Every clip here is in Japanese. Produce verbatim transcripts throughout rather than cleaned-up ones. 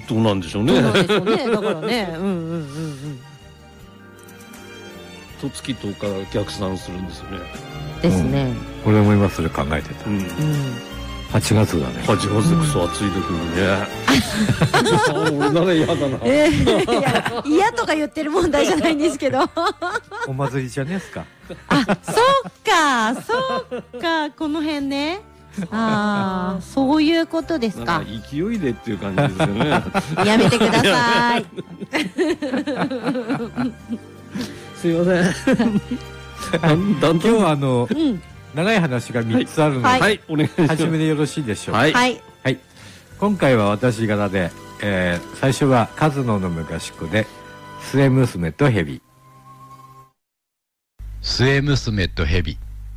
どうなんでしょうね。 どうなんでしょうね。だからね、うんうんうんうん。 と月とおから逆算するんですよね。 ですね。 うん、俺も今それ考えてた。うん。はちがつだね。 はちがつクソ暑い時にね。俺なら嫌だな。 えー、いや嫌とか言ってる問題じゃないんですけど。 お祭りじゃねえですか。 あ、そっか、そっか、この辺ね。ああ、そういうことですか。 なんか勢いでっていう感じですよね。 やめてください。 すいません。 今日はあの、 うん、 長い話がみっつあるので、 はいはい、お願いします。 初めでよろしいでしょうか。 はい、 はい、 はい。今回は私柄で、えー、最初はカズノの昔子で末娘と蛇。 末娘と蛇。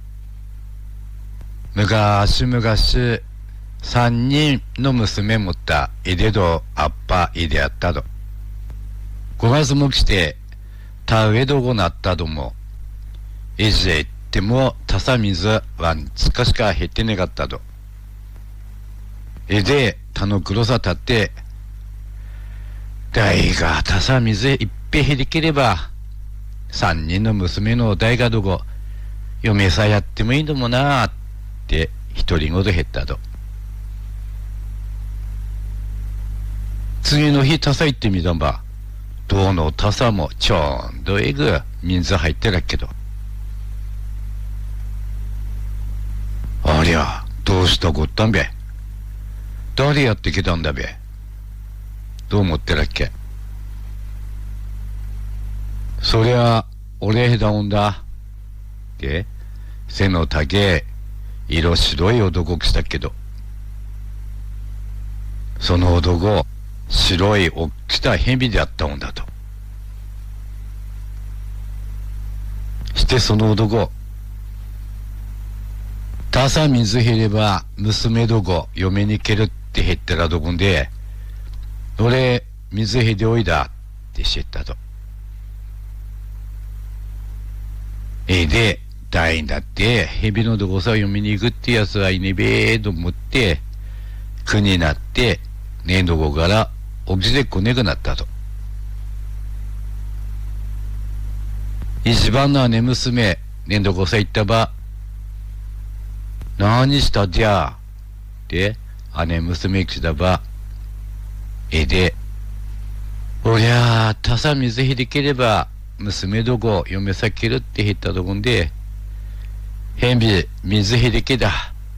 昔々三人の娘持ったいでどあっぱいであったど。ごがつも来て田植えどごなったども。いじへ行ってもたさ水はつかしか減ってねかったど。えで田の黒さ立って大がたさ水いっぺ減りければ三人の娘の大がどご嫁さやってもいいのもなあって独り言減ったと。次の日タサ行ってみたんば、どのタサもちょんどえぐ水入ってらっけど、ありゃどうしたごったんべ、誰やってきたんだべ、どう思ってらっけ。そりゃ俺へだおんだって背の高え色白い男来たけど、その男白いおっきた蛇であったもんだと。してその男たさ水減れば娘どこ嫁に蹴るって減ったらどこんで、俺水減でおいだって知ったと。ええで大んだって蛇のどこさを読みに行くってやつはいねべえと思って苦になってねえどこからおじでこねくなったと。一番の姉娘ねえどこさ行ったば、何したじゃって姉娘来たば、ええでおりゃあたさ水ひりければ娘どこ嫁さけるって言ったとこんで、へんび水ひりけだ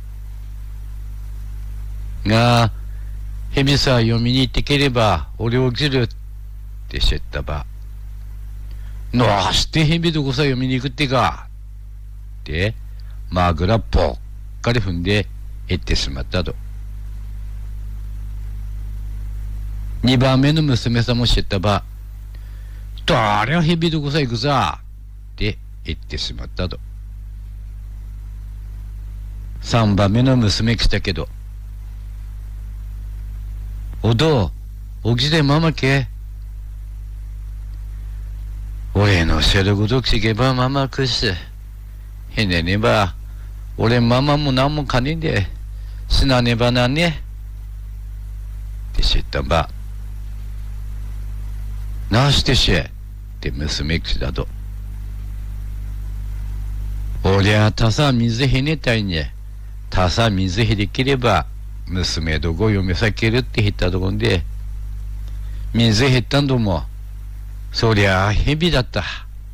がへびさ読みに行ってければ俺を切るって知ったば、どうしてへびどこさ読みに行くってかってまぐらぽっかり踏んで減ってしまったと。二番目の娘さんも知ったば、誰はヘビどこさ行くさって言ってしまったと。三番目の娘来たけど、おどうおぎでママけ、俺のせること聞けばママくしへねねば俺ママも何もかねんで死なねばなんねって知ったば、なしてしえって娘くしだと。おりゃたさ水へねたいにたさ水へできれば娘どこ嫁さけるって言ったとこんで、水減ったんどもそりゃあ蛇だった。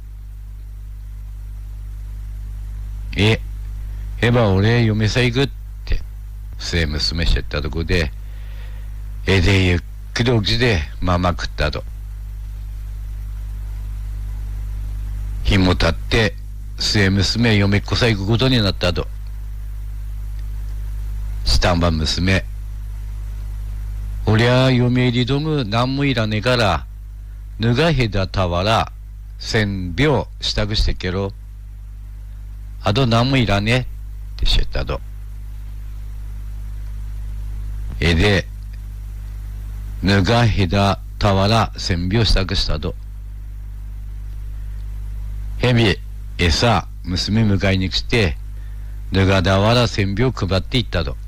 えへば俺嫁さ行くって末娘しちゃったとこで、えでゆっくりおきでママ食ったと。日もたって末娘嫁っこさ行くことになったと。下んば娘、おりゃ嫁入りどむなんもいらねえからぬがへだたわら千秒支度してけろ、あとなんもいらねえって知ったと。えでぬがへだたわら千秒支度したと。へび餌娘迎えに来てぬがだわら千秒配っていったと。